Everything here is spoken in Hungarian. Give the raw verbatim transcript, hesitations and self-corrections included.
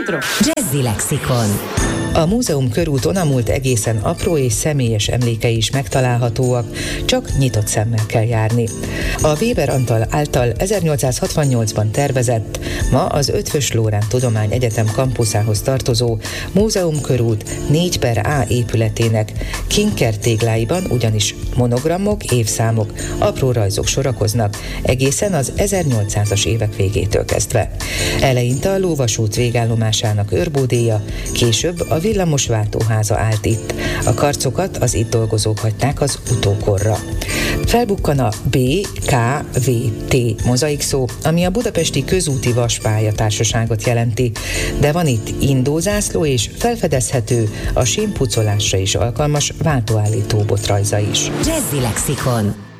Intro. Jazzy Lexikon. A múzeum körúton a múlt egészen apró és személyes emlékei is megtalálhatóak, csak nyitott szemmel kell járni. A Weber Antal által ezernyolcszázhatvannyolcban tervezett, ma az Eötvös Loránd Tudományegyetem kampuszához tartozó Múzeum körút négy per A épületének kinkertégláiban ugyanis monogramok, évszámok, apró rajzok sorakoznak egészen az ezernyolcszázas évek végétől kezdve. Eleinte a lóvasút végállomásának őrbódéja, később a villamos váltóháza állt itt. A karcokat az itt dolgozók hagyták az utókorra. Felbukkan a bé ká vé té mozaik szó, ami a Budapesti Közúti Vaspálya Társaságot jelenti, de van itt indózászló és felfedezhető, a sínpucolásra is alkalmas váltóállító botrajza is. Jazzy Lexikon.